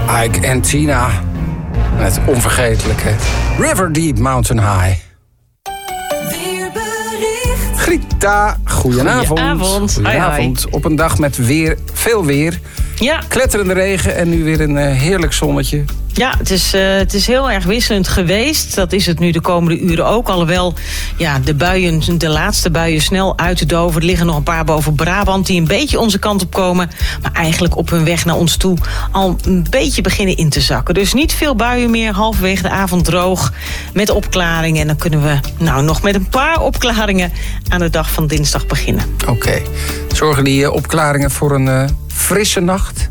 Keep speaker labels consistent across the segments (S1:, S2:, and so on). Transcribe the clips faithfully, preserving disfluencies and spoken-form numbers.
S1: Ike en Tina. Het onvergetelijke River Deep Mountain High.
S2: Weerbericht.
S1: Grieta, goedenavond.
S3: Goedenavond.
S1: Goedenavond.
S3: Hoi, hoi.
S1: Op een dag met weer, veel weer.
S3: Ja,
S1: Kletterende regen en nu weer een uh, heerlijk zonnetje.
S3: ja het, is, uh, het is heel erg wisselend geweest. Dat is het nu de komende uren ook. Alhoewel ja, de buien, de laatste buien snel uit te doven. Er liggen nog een paar boven Brabant die een beetje onze kant op komen. Maar eigenlijk op hun weg naar ons toe al een beetje beginnen in te zakken. Dus niet veel buien meer. Halverwege de avond droog met opklaringen. En dan kunnen we nou nog met een paar opklaringen aan de dag van dinsdag beginnen.
S1: Oké. Okay. Zorgen die uh, opklaringen voor een uh, frisse nacht?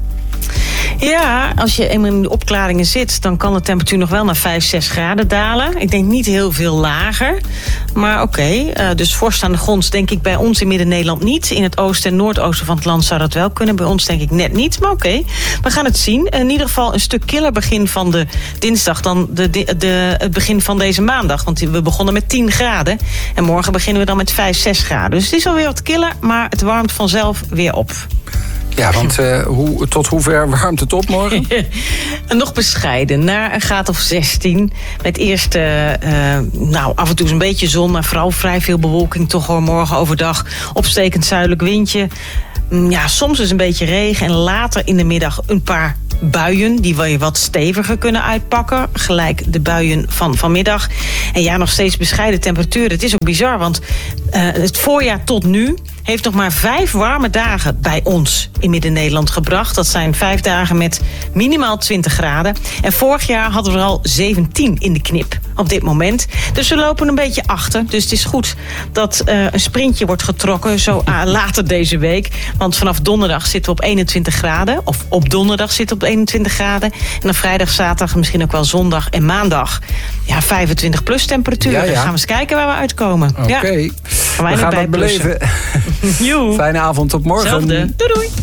S3: Ja, als je eenmaal in de opklaringen zit, dan kan de temperatuur nog wel naar vijf, zes graden dalen. Ik denk niet heel veel lager. Maar oké, okay, uh, dus vorst aan de grond denk ik bij ons in Midden-Nederland niet. In het oosten en noordoosten van het land zou dat wel kunnen. Bij ons denk ik net niet, maar oké. Okay, we gaan het zien. In ieder geval een stuk killer begin van de dinsdag dan de, de, de, het begin van deze maandag. Want we begonnen met tien graden. En morgen beginnen we dan met vijf, zes graden. Dus het is alweer wat killer, maar het warmt vanzelf weer op.
S1: Ja, want uh, hoe, tot hoever warmt het op morgen?
S3: Nog bescheiden, naar een graad of zestien. Met eerst uh, uh, nou, af en toe een beetje zon, maar vooral vrij veel bewolking. Toch hoor, morgen overdag opstekend zuidelijk windje. Ja, soms is een beetje regen en later in de middag een paar buien die wel wat steviger kunnen uitpakken. Gelijk de buien van vanmiddag. En ja, nog steeds bescheiden temperaturen. Het is ook bizar, want uh, het voorjaar tot nu heeft nog maar vijf warme dagen bij ons in Midden-Nederland gebracht. Dat zijn vijf dagen met minimaal twintig graden. En vorig jaar hadden we er al zeventien in de knip op dit moment. Dus we lopen een beetje achter. Dus het is goed dat uh, een sprintje wordt getrokken zo uh, later deze week. Want vanaf donderdag zitten we op eenentwintig graden. Of op donderdag zitten we op eenentwintig graden. En dan vrijdag, zaterdag, misschien ook wel zondag en maandag. Ja, vijfentwintig plus temperatuur. Ja, ja. Dus gaan we eens kijken waar we uitkomen.
S1: Oké, okay.
S3: Ja.
S1: We gaan dat beleven. Fijne avond, tot morgen.
S3: Zelfde. Doei doei.